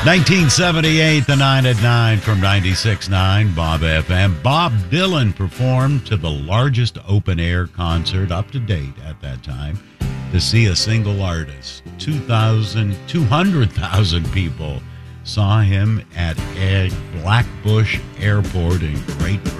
1978, the 9 at 9 from 96.9 Bob FM. Bob Dylan performed to the largest open-air concert up to date at that time to see a single artist. 200,000 people saw him at Blackbush Airport in Great Britain.